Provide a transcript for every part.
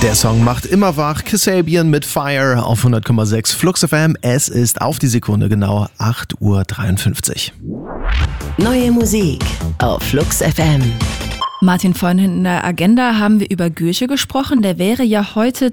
Der Song macht immer wach. Kasabian mit Fire auf 100,6 Flux FM. Es ist auf die Sekunde genau 8:53 Uhr. Neue Musik auf Flux FM. Martin, vorhin in der Agenda haben wir über Goethe gesprochen. Der wäre ja heute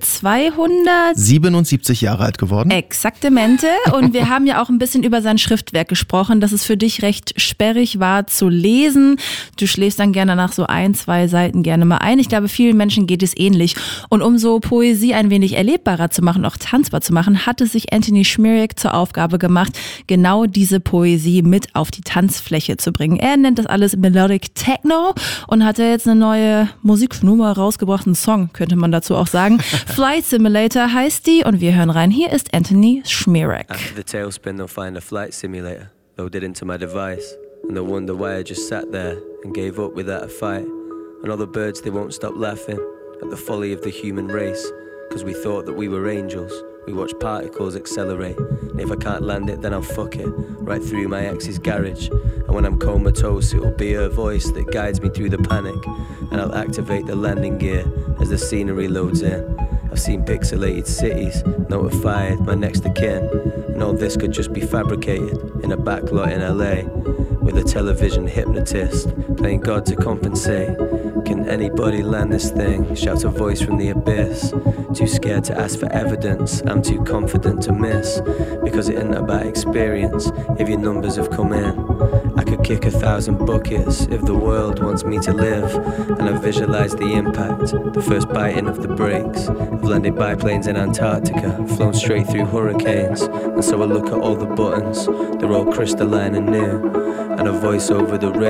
77 Jahre alt geworden. Exaktamente. Und wir haben ja auch ein bisschen über sein Schriftwerk gesprochen, dass es für dich recht sperrig war zu lesen. Du schläfst dann gerne nach so 1-2 Seiten gerne mal ein. Ich glaube, vielen Menschen geht es ähnlich. Und um so Poesie ein wenig erlebbarer zu machen, auch tanzbar zu machen, hat es sich Anthony Šmirek zur Aufgabe gemacht, genau diese Poesie mit auf die Tanzfläche zu bringen. Er nennt das alles Melodic Techno und hat jetzt eine neue Musiknummer rausgebracht, einen Song, könnte man dazu auch sagen. Flight Simulator heißt die und wir hören rein. Hier ist Anthony Šmirek. After the tailspin, they'll find a flight simulator loaded into my device, and they'll wonder why I just sat there and gave up without a fight. And all the birds, they won't stop laughing at the folly of the human race, because we thought that we were angels. We watch particles accelerate, and if I can't land it, then I'll fuck it right through my ex's garage. And when I'm comatose, it'll be her voice that guides me through the panic, and I'll activate the landing gear as the scenery loads in. I've seen pixelated cities, notified my next of kin, and all this could just be fabricated in a backlot in LA, with a television hypnotist playing God to compensate. Can anybody land this thing? Shouts a voice from the abyss. Too scared to ask for evidence, I'm too confident to miss, because it isn't about experience if your numbers have come in. I could kick 1,000 buckets if the world wants me to live, and I visualize the impact, the first biting of the brakes. I've landed biplanes in Antarctica, flown straight through hurricanes, and so I look at all the buttons, they're all crystalline and new, and a voice over the radio